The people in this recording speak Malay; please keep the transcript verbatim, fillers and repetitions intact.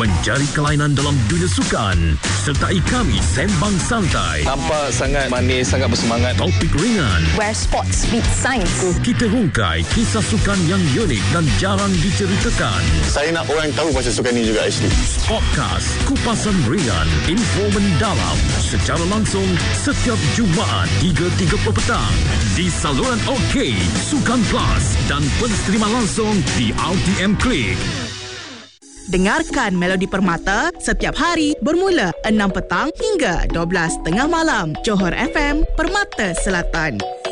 mencari kelainan dalam dunia sukan. Sertai kami sembang santai. Nampak sangat manis, sangat bersemangat. Topik ringan. Where sports meet science. Kita rungkai kisah sukan yang unik dan jarang diceritakan. Saya nak orang tahu pasal sukan ni juga actually. Podcast Kupasan Ringan, info mendalam secara langsung setiap Jumaat tiga tiga puluh petang di saluran OK, Sukan Plus dan penstreaman langsung di R T M Klik. Dengarkan Melodi Permata setiap hari bermula enam petang hingga dua belas tengah malam. Johor F M, Permata Selatan.